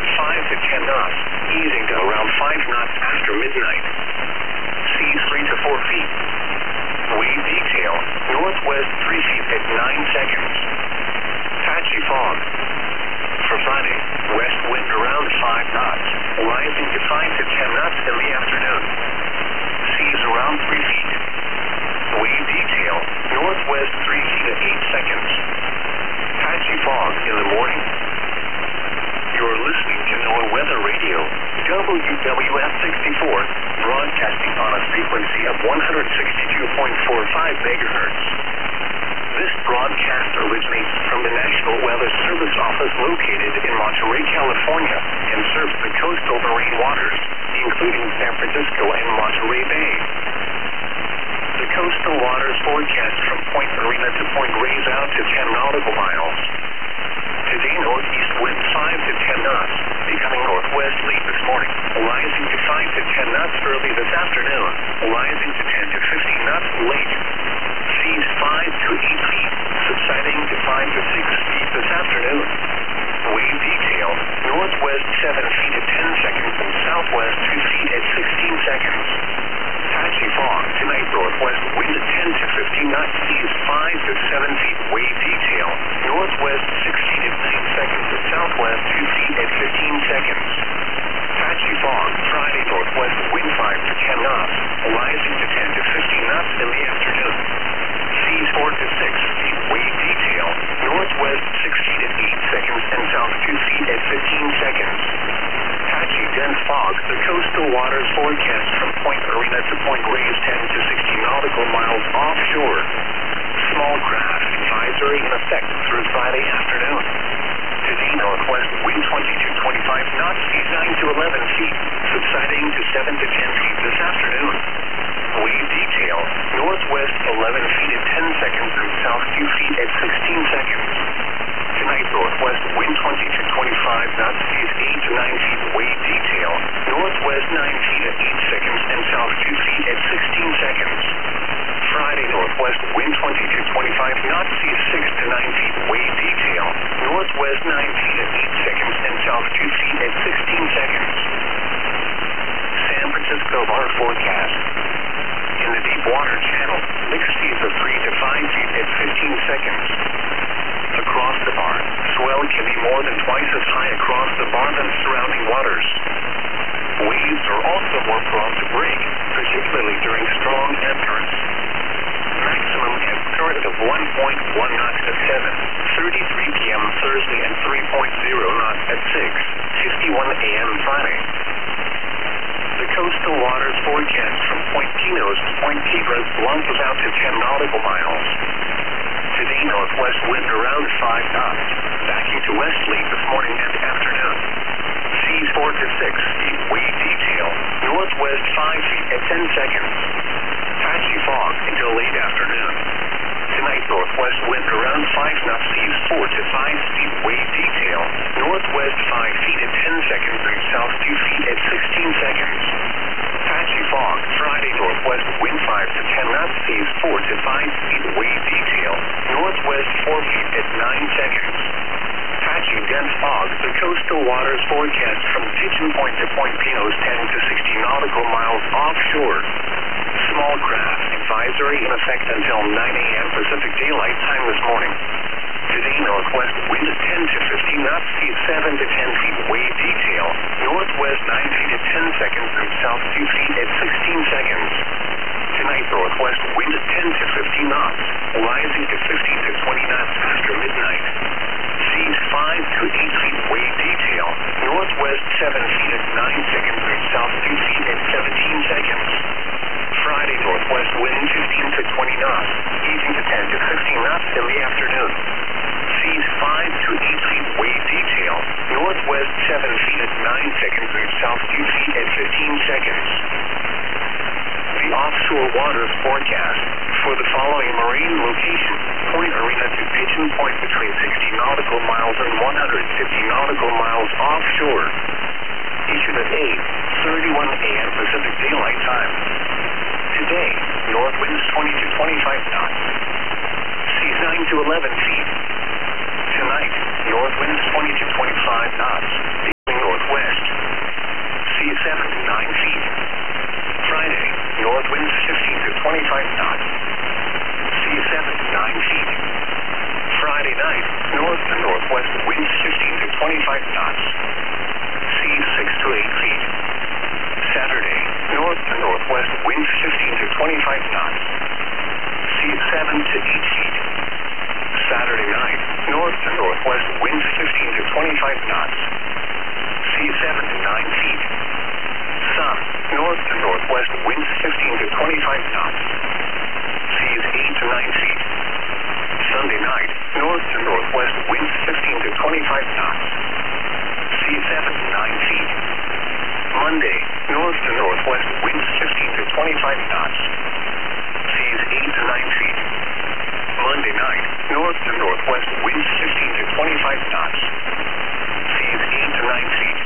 5 to 10 knots, easing to around 5 knots after midnight. Seas 3 to 4 feet. Wave detail, northwest 3 feet at 9 seconds. Patchy fog. For Friday, west wind around 5 knots, rising to 5 to 10 knots in the afternoon. Seas around 3 feet. Wave detail, northwest 3 feet at 8 seconds. Patchy fog in the morning. You're listening to NOAA Weather Radio, WWF 64, broadcasting on a frequency of 162.45 megahertz. This broadcast originates from the National Weather Service office located in Monterey, California, and serves the coastal marine waters, including San Francisco and Monterey Bay. The coastal waters forecast from Point Marina to Point Reyes out to 10 nautical miles. Today, northeast wind 5 to 10 knots, becoming northwest late this morning, rising to 5 to 10 knots early this afternoon, rising to 10 to 15 knots late. Seas 5 to 8 feet, subsiding to 5 to 6 feet this afternoon. Wave detail, northwest 7 feet at 10 seconds and southwest 2 feet at 16 seconds. Patchy fog, tonight northwest wind 10 to 15 knots, seas 5 to 7 feet, wave detail, northwest 6 feet at 9 seconds and southwest 2 feet at 15 seconds. Patchy fog, Friday northwest wind 5 to 10 knots, rising to 10 to 15 knots in the afternoon. Seas 4 to 6 feet, wave detail, northwest 6 feet at 8 seconds and south 2 feet at 15 seconds. Patchy dense fog, the coastal waters forecast from Point Marina to Point Reyes 10 to 60 nautical miles offshore. Small craft advisory in effect through Friday afternoon. Today, northwest wind 20 to 25 knots, seas 9 to 11 feet, subsiding to 7 to 10 feet this afternoon. Wave detail, northwest 11 feet at 10 seconds and south 2 feet at 16 seconds. Tonight, northwest wind 20 to 25 knots, seas 8 to 9 feet, wave detail, northwest 9 feet at 8 seconds and south 2 feet at 16 seconds. Friday, northwest wind 20 to 25 knots, seas 6 to 9 feet, wave detail, northwest 9 feet at 8 seconds and south 2 feet at 16 seconds. San Francisco bar forecast. In the deep water channel, mixed seas of 3 to 5 feet at 15 seconds. Across the bar, swell can be more than twice as high across the bar than surrounding waters. Waves are also more prone to break, particularly during strong ebb currents. Maximum ebb current of 1.1 knots at 7:33 p.m. Thursday and 3.0 knots at 6:51 a.m. Friday. The coastal waters forecast from Point Pinos to Point Tigres launches out to 10 nautical miles. Today, northwest wind around 5 knots, backing to west late this morning and afternoon. Seas 4 to 6 feet, wave detail, northwest 5 feet at 10 seconds. Patchy fog until late afternoon. Tonight, northwest wind around 5 knots, seas 4 to 5 feet, wave detail, northwest 5 feet at 10 seconds and south 2 feet at 16 seconds. Patchy fog, Friday, northwest wind 5 to 10 knots, seas 4 to 5 feet, wave detail, northwest 4 feet at 9 seconds. Patchy dense fog, the coastal waters forecast from Pigeon Point to Point Pinos 10 to 60 nautical miles offshore. Small craft advisory in effect until 9 a.m. Pacific Daylight Time this morning. Today, northwest wind 10 to 15 knots, seas 7 to 10 feet, wave detail, northwest 9 feet at 10 seconds and south 2 feet at 16 seconds. Tonight, northwest wind 10 to 15 knots, rising to 15 to 20 knots after midnight. Seas 5 to 8 feet, wave detail, northwest 7 feet at 9 seconds and south 2 feet at 17 seconds. Friday, northwest wind 15 to 20 knots, easing to 10 to 15 knots in the afternoon. Seas 5 to 8 feet, wave detail, northwest 7 feet at 9 seconds and south 2 feet at 15 seconds. The offshore waters forecast for the following marine location: Point Marina to Pigeon Point between 60 nautical miles and 150 nautical miles offshore. Issued at 8:31 a.m. Pacific Daylight Time. Today, north winds 20 to 25 knots. Seas 9 to 11 feet. Tonight, north winds 20 to 25 knots. North northwest winds 15 to 25 knots. Seas 6 to 8 feet. Saturday, north to northwest winds 15 to 25 knots. Seas 7 to 8 feet. Saturday night, north to northwest winds 15 to 25 knots. Seas 7 to 9 feet. Sun, north to northwest winds 15 to 25 knots. Seas 8 to 9 feet. Sunday night, north to northwest winds 15 to 25 knots. Seas 7 to 9 feet. Monday, north to northwest winds 15 to 25 knots. Seas 8 to 9 feet. Monday night, north to northwest winds 15 to 25 knots. Seas 8 to 9 feet.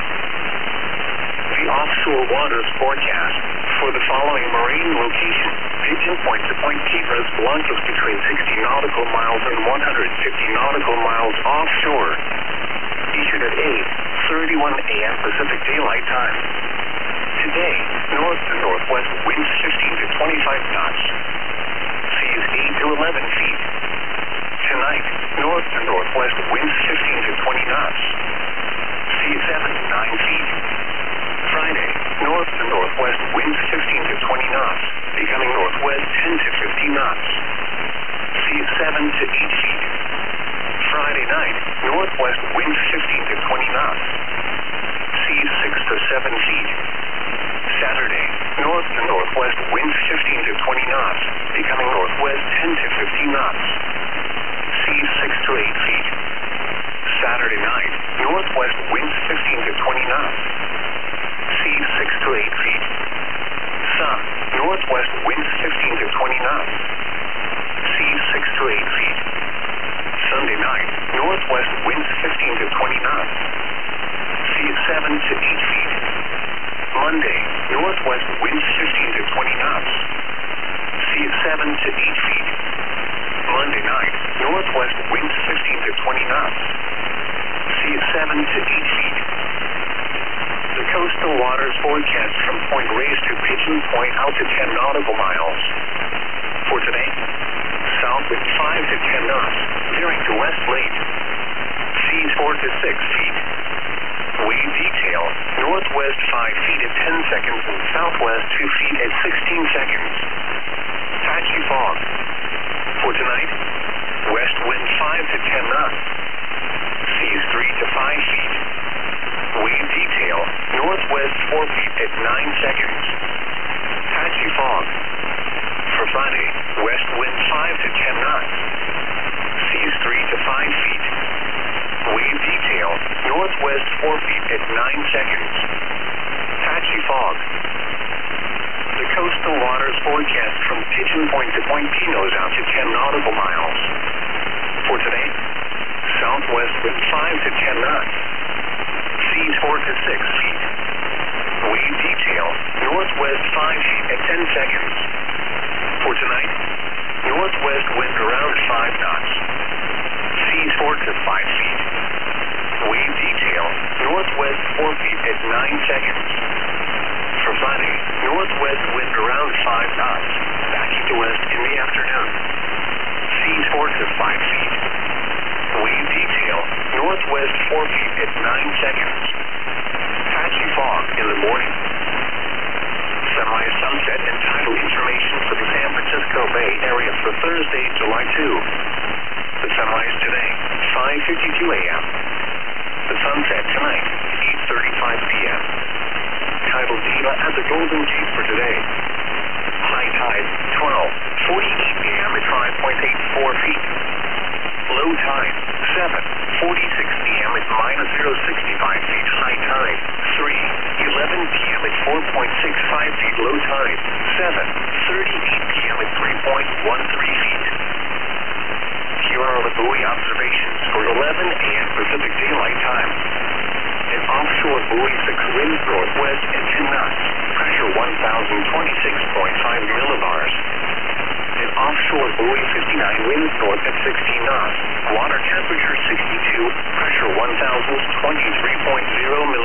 The offshore waters forecast for the following marine location: Pigeon Point to Point Quiebras Blancas between 60 nautical miles and 150 nautical miles offshore. Issued at 8:31 a.m. Pacific Daylight Time. Today, north to northwest winds 15 to 25 knots. Seas 8 to 11 feet. Tonight, north to northwest winds 15 to 20 knots. Seas 7 to 9 feet. Friday, north to northwest winds 15 to 20 knots, becoming northwest 10 to 15 knots. Seas 7 to 8 feet. Friday night, northwest winds 15 to 20 knots. Seas 6 to 7 feet. Saturday, north to northwest winds 15 to 20 knots, becoming northwest 10 to 15 knots. Seas 6 to 8 feet. Saturday night, northwest winds 15 to 20 knots. Seas 6 to 8 feet. Sun, northwest winds 15 to 20 knots. Seas 6 to 8 feet. Sunday night, northwest winds 15 to 20 knots. Seas 7 to 8 feet. Monday, northwest winds 15 to 20 knots. Seas 7 to 8 feet. Monday night, northwest winds 15 to 20 knots. Seas 7 to 8 feet. The coastal waters forecast from Point Reyes to Pigeon Point out to 10 nautical miles. For today, south wind 5 to 10 knots, veering to west late. Seas 4 to 6 feet. Wave detail, northwest 5 feet at 10 seconds and southwest 2 feet at 16 seconds. Patchy fog. For tonight, west wind 5 to 10 knots. Seas 3 to 5 feet. Wave detail, northwest 4 feet at 9 seconds. Patchy fog. For Friday, west wind 5 to 10 knots. Seas 3 to 5 feet. Wave detail, northwest 4 feet at 9 seconds. Patchy fog. The coastal waters forecast from Pigeon Point to Point Pinos out to 10 nautical miles. For today, southwest wind 5 to 10 knots. Seas 4 to 6 feet. Wave detail, northwest 5 feet at 10 seconds. For tonight, northwest wind around 5 knots. Seas 4 to 5 feet. Wave detail, northwest 4 feet at 9 seconds. For Friday, northwest wind around 5 knots, backing to west in the afternoon. Seas 4 to 5 feet. Wave detail, northwest 4 feet at 9 seconds. Patchy fog in the morning. Sunrise, sunset, and tidal information for the San Francisco Bay Area for Thursday, July 2. The sunrise today, 5:52 a.m. The sunset tonight, 8:35 p.m. Tidal Diva at the Golden Gate for today. High tide, 12:48 p.m. at 5.84 feet. Low tide, 7:46 p.m. at -0.65 feet. High tide, 3:11 p.m. at 4.65 feet. Low tide, 7:38 p.m. at 3.13 feet. Here are the buoy observations for 11 a.m. Pacific Daylight Time. An offshore buoy 6 winds northwest at 10 knots. Pressure 1,026.5 millibars. An offshore buoy 59 winds north at 16 knots. Water temperature 62. Pressure 1,023.0 millibars.